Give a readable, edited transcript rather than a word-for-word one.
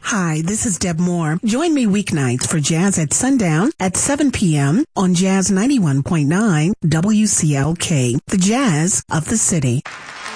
Hi, this is Deb Moore. Join me weeknights for Jazz at Sundown at 7 p.m. on Jazz 91.9 WCLK, the jazz of the city.